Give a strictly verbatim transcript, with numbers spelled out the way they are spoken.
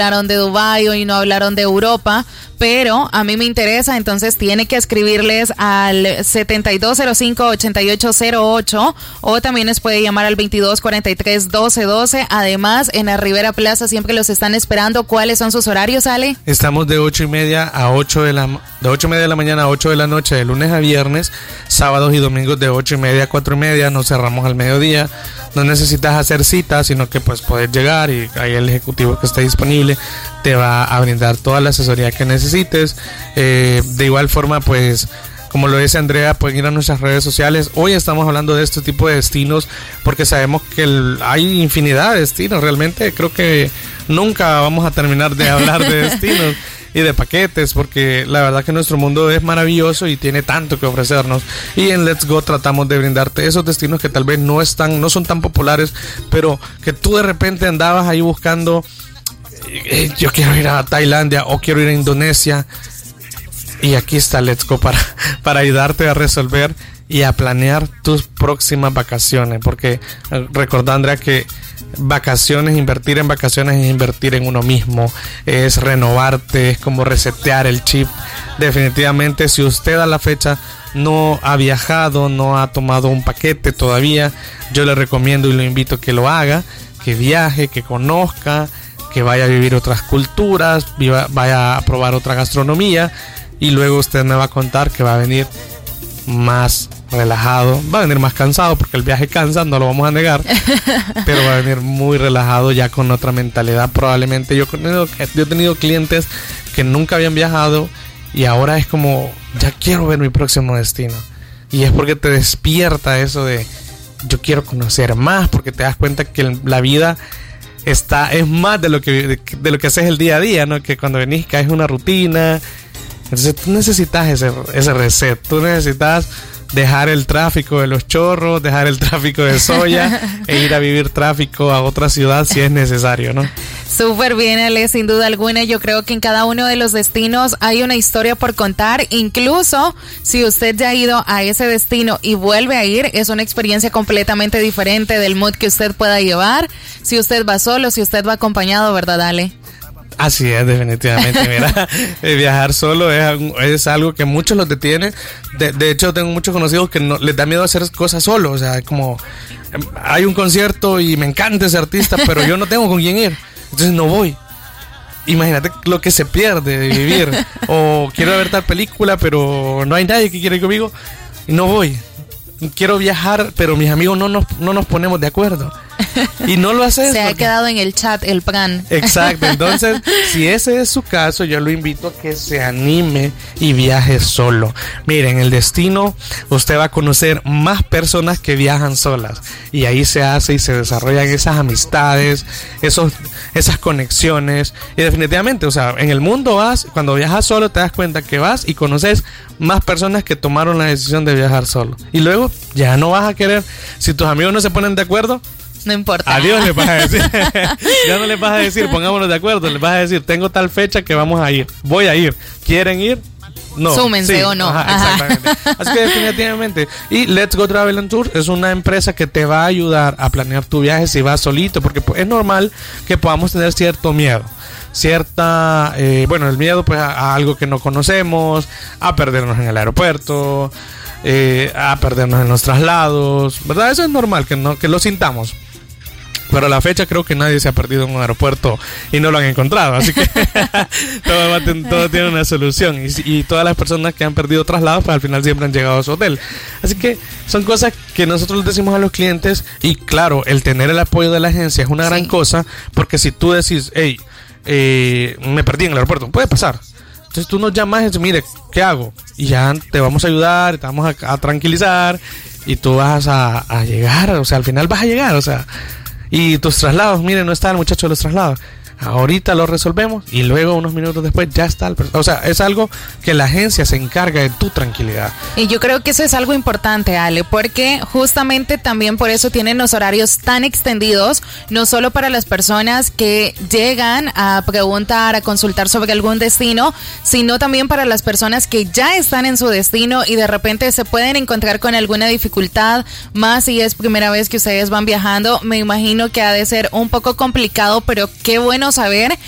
hablaron de Dubái, hoy no hablaron de Europa, pero a mí me interesa, entonces tiene que escribirles al setenta y dos cero cinco, ochenta y ocho cero ocho o también les puede llamar al veintidós cuarenta y tres, doce doce. Además, en la Rivera Plaza siempre los están esperando. ¿Cuáles son sus horarios, Ale? Estamos de ocho y media a ocho de la de ocho y media de la mañana a ocho de la noche, de lunes a viernes, sábados y domingos de ocho y media a cuatro y media. Nos cerramos al mediodía. No necesitas hacer cita, sino que pues puedes llegar y ahí el ejecutivo que está disponible te va a brindar toda la asesoría que necesites. Eh, de igual forma, pues, como lo dice Andrea, pueden ir a nuestras redes sociales. Hoy estamos hablando de este tipo de destinos porque sabemos que el, hay infinidad de destinos. Realmente creo que nunca vamos a terminar de hablar de destinos y de paquetes, porque la verdad que nuestro mundo es maravilloso y tiene tanto que ofrecernos. Y en Let's Go tratamos de brindarte esos destinos que tal vez no están, no son tan populares, pero que tú de repente andabas ahí buscando, eh, yo quiero ir a Tailandia o quiero ir a Indonesia. Y aquí está Let's Go para, para ayudarte a resolver y a planear tus próximas vacaciones. Porque eh, recordá, Andrea, que vacaciones, invertir en vacaciones es invertir en uno mismo, es renovarte, es como resetear el chip. Definitivamente, si usted a la fecha no ha viajado, no ha tomado un paquete todavía, yo le recomiendo y lo invito a que lo haga, que viaje, que conozca, que vaya a vivir otras culturas, viva, vaya a probar otra gastronomía, y luego usted me va a contar que va a venir más relajado, va a venir más cansado porque el viaje cansa, no lo vamos a negar, pero va a venir muy relajado, ya con otra mentalidad. Probablemente yo, yo he tenido clientes que nunca habían viajado y ahora es como, ya quiero ver mi próximo destino, y es porque te despierta eso de yo quiero conocer más, porque te das cuenta que la vida está, es más de lo que de, de lo que haces el día a día, ¿no? Que cuando venís caes en una rutina. Entonces tú necesitas ese, ese reset, tú necesitas dejar el tráfico de los chorros, dejar el tráfico de soya e ir a vivir tráfico a otra ciudad si es necesario, ¿no? Súper bien, Ale, sin duda alguna. Yo creo que en cada uno de los destinos hay una historia por contar. Incluso si usted ya ha ido a ese destino y vuelve a ir, es una experiencia completamente diferente del mood que usted pueda llevar. Si usted va solo, si usted va acompañado, ¿verdad, Ale? Así es, definitivamente. Mira, viajar solo es, es algo que muchos los detiene. De, de hecho, tengo muchos conocidos que no, les da miedo hacer cosas solo. O sea, como hay un concierto y me encanta ese artista, pero yo no tengo con quién ir, entonces no voy. Imagínate lo que se pierde de vivir. O quiero ver tal película, pero no hay nadie que quiera ir conmigo y no voy. Quiero viajar, pero mis amigos no nos, no nos ponemos de acuerdo. Y no lo haces. Se porque... ha quedado en el chat el plan. Exacto. Entonces, si ese es su caso, yo lo invito a que se anime y viaje solo. Miren, el destino, usted va a conocer más personas que viajan solas. Y ahí se hace y se desarrollan esas amistades, esos, esas conexiones. Y definitivamente, o sea, en el mundo vas, cuando viajas solo te das cuenta que vas y conoces más personas que tomaron la decisión de viajar solo. Y luego ya no vas a querer, si tus amigos no se ponen de acuerdo, no importa. Adiós les vas a decir. Ya no les vas a decir, pongámonos de acuerdo, les vas a decir, tengo tal fecha que vamos a ir, voy a ir, ¿quieren ir? No. Súmense sí, o no. Ajá, Ajá. Exactamente. Así que definitivamente. Y Let's Go Travel and Tour es una empresa que te va a ayudar a planear tu viaje si vas solito, porque es normal que podamos tener cierto miedo. Cierta, eh, bueno, el miedo pues a, a algo que no conocemos, a perdernos en el aeropuerto, eh, a perdernos en los traslados, ¿verdad? Eso es normal que no que lo sintamos. Pero a la fecha creo que nadie se ha perdido en un aeropuerto y no lo han encontrado, así que todo, va, todo tiene una solución. Y, y todas las personas que han perdido traslados, pues al final siempre han llegado a su hotel. Así que son cosas que nosotros les decimos a los clientes. Y claro, el tener el apoyo de la agencia es una gran sí. cosa, porque si tú decís, hey, eh, me perdí en el aeropuerto, puede pasar. Entonces tú nos llamas y dices, mire, ¿qué hago? Y ya te vamos a ayudar, te vamos a, a tranquilizar y tú vas a, a llegar, o sea, al final vas a llegar, o sea... Y tus traslados, miren, no está el muchacho de los traslados. Ahorita lo resolvemos y luego unos minutos después ya está el... O sea, es algo que la agencia se encarga de tu tranquilidad. Y yo creo que eso es algo importante, Ale, porque justamente también por eso tienen los horarios tan extendidos, no solo para las personas que llegan a preguntar, a consultar sobre algún destino, sino también para las personas que ya están en su destino y de repente se pueden encontrar con alguna dificultad, más si es primera vez que ustedes van viajando. Me imagino que ha de ser un poco complicado, pero qué bueno saber